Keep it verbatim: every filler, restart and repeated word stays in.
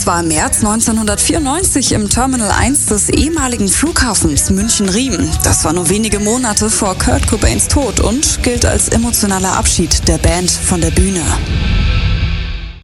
war im März neunzehnhundertvierundneunzig im Terminal eins des ehemaligen Flughafens München-Riem. Das war nur wenige Monate vor Kurt Cobains Tod und gilt als emotionaler Abschied der Band von der Bühne.